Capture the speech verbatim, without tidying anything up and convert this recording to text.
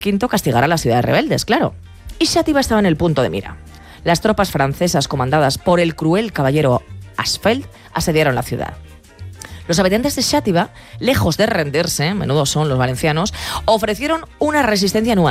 quinto castigara a las ciudades rebeldes, claro. Y Xàtiva estaba en el punto de mira. Las tropas francesas comandadas por el cruel caballero Asfeld asediaron la ciudad. Los habitantes de Xàtiva, lejos de rendirse, menudo son los valencianos, ofrecieron una resistencia